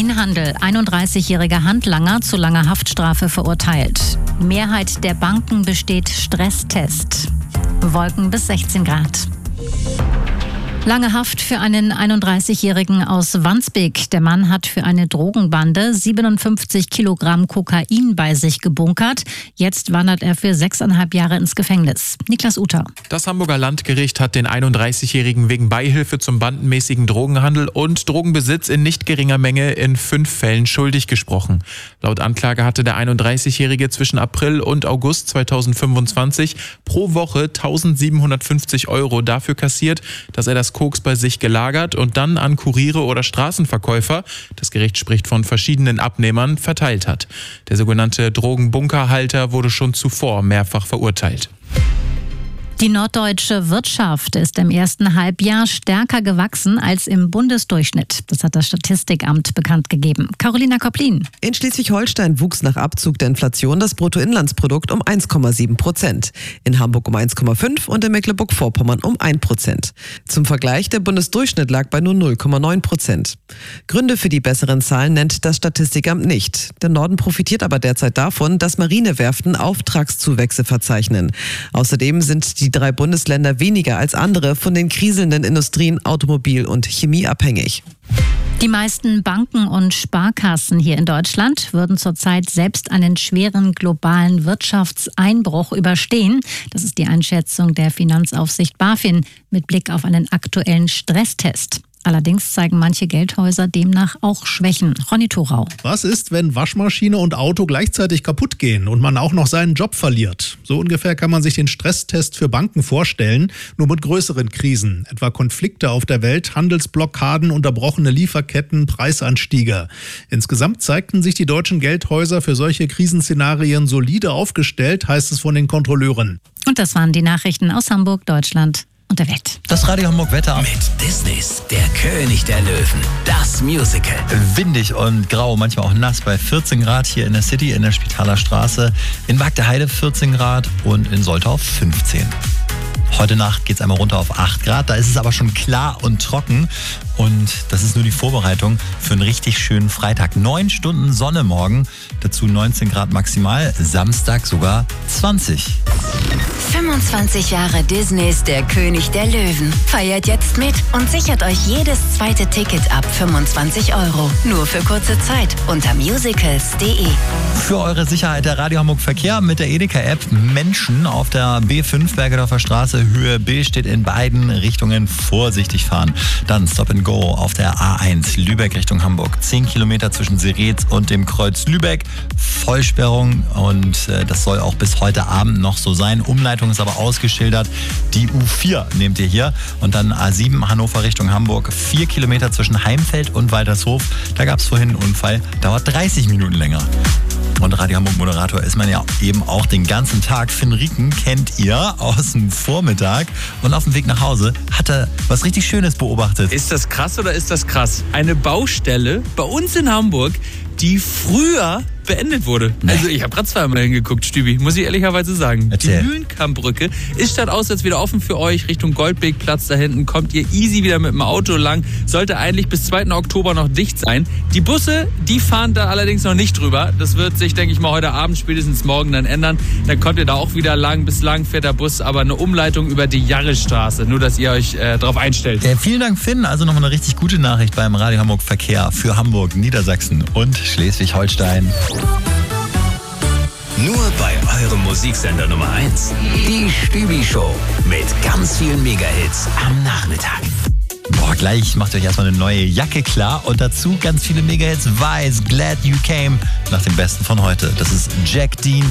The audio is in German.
Kokainhandel. 31-jähriger Handlanger zu langer Haftstrafe verurteilt. Mehrheit der Banken besteht Stresstest. Wolken bis 16 Grad. Lange Haft für einen 31-Jährigen aus Wandsbek. Der Mann hat für eine Drogenbande 57 Kilogramm Kokain bei sich gebunkert. Jetzt wandert er für 6,5 Jahre ins Gefängnis. Niklas Uter. Das Hamburger Landgericht hat den 31-Jährigen wegen Beihilfe zum bandenmäßigen Drogenhandel und Drogenbesitz in nicht geringer Menge in 5 Fällen schuldig gesprochen. Laut Anklage hatte der 31-Jährige zwischen April und August 2025 pro Woche 1.750 € dafür kassiert, dass er das Koks bei sich gelagert und dann an Kuriere oder Straßenverkäufer, das Gericht spricht von verschiedenen Abnehmern, verteilt hat. Der sogenannte Drogenbunkerhalter wurde schon zuvor mehrfach verurteilt. Die norddeutsche Wirtschaft ist im ersten Halbjahr stärker gewachsen als im Bundesdurchschnitt. Das hat das Statistikamt bekannt gegeben. Carolina Koplin. In Schleswig-Holstein wuchs nach Abzug der Inflation das Bruttoinlandsprodukt um 1,7%, in Hamburg um 1,5% und in Mecklenburg-Vorpommern um 1%. Zum Vergleich, der Bundesdurchschnitt lag bei nur 0,9%. Gründe für die besseren Zahlen nennt das Statistikamt nicht. Der Norden profitiert aber derzeit davon, dass Marinewerften Auftragszuwächse verzeichnen. Außerdem sind die 3 Bundesländer weniger als andere von den kriselnden Industrien Automobil und Chemie abhängig. Die meisten Banken und Sparkassen hier in Deutschland würden zurzeit selbst einen schweren globalen Wirtschaftseinbruch überstehen. Das ist die Einschätzung der Finanzaufsicht BaFin mit Blick auf einen aktuellen Stresstest. Allerdings zeigen manche Geldhäuser demnach auch Schwächen. Ronny Thorau. Was ist, wenn Waschmaschine und Auto gleichzeitig kaputt gehen und man auch noch seinen Job verliert? So ungefähr kann man sich den Stresstest für Banken vorstellen, nur mit größeren Krisen. Etwa Konflikte auf der Welt, Handelsblockaden, unterbrochene Lieferketten, Preisanstiege. Insgesamt zeigten sich die deutschen Geldhäuser für solche Krisenszenarien solide aufgestellt, heißt es von den Kontrolleuren. Und das waren die Nachrichten aus Hamburg, Deutschland und der Welt. Das Radio Hamburg Wetter mit Disneys Der König der Löwen, das Musical. Windig und grau, manchmal auch nass bei 14 Grad hier in der City, in der Spitaler Straße. In Magdeheide 14 Grad und in Soltau 15. Heute Nacht geht es einmal runter auf 8 Grad. Da ist es aber schon klar und trocken. Und das ist nur die Vorbereitung für einen richtig schönen Freitag. 9 Stunden Sonne morgen, dazu 19 Grad maximal, Samstag sogar 20. 25 Jahre Disneys Der König der Löwen. Feiert jetzt mit und sichert euch jedes zweite Ticket ab 25 €. Nur für kurze Zeit unter musicals.de. Für eure Sicherheit der Radio Hamburg Verkehr mit der Edeka-App. Menschen auf der B5 Bergedorfer Straße, Höhe B, steht in beiden Richtungen, vorsichtig fahren. Dann Stop and Go auf der A1 Lübeck Richtung Hamburg. 10 Kilometer zwischen Seretz und dem Kreuz Lübeck. Vollsperrung und das soll auch bis heute Abend noch so sein. Umleitung ist aber ausgeschildert. Die U4 nehmt ihr hier. Und dann A7 Hannover Richtung Hamburg. 4 Kilometer zwischen Heimfeld und Waltershof. Da gab es vorhin einen Unfall. Dauert 30 Minuten länger. Und Radio Hamburg Moderator ist man ja eben auch den ganzen Tag. Finn Rieken kennt ihr aus dem Vormittag. Und auf dem Weg nach Hause hat er was richtig Schönes beobachtet. Ist das krass oder ist das krass? Eine Baustelle bei uns in Hamburg, die früher beendet wurde. Nee. Also ich habe gerade zweimal hingeguckt, Stübi, muss ich ehrlicherweise sagen. Erzähl. Die Mühlenkammbrücke ist statt aus jetzt wieder offen für euch. Richtung Goldbeekplatz da hinten kommt ihr easy wieder mit dem Auto lang. Sollte eigentlich bis 2. Oktober noch dicht sein. Die Busse, die fahren da allerdings noch nicht drüber. Das wird sich, denke ich mal, heute Abend, spätestens morgen dann ändern. Dann kommt ihr da auch wieder lang. Bislang fährt der Bus aber eine Umleitung über die Jarrestraße. Nur, dass ihr euch darauf einstellt. Vielen Dank, Finn. Also nochmal eine richtig gute Nachricht beim Radio Hamburg Verkehr für Hamburg, Niedersachsen und Schleswig-Holstein. Nur bei eurem Musiksender Nummer 1. Die Stübi Show mit ganz vielen Megahits am Nachmittag. Boah, gleich macht euch erstmal eine neue Jacke klar und dazu ganz viele Megahits. Weiß, Glad You Came nach dem Besten von heute. Das ist Jack Dean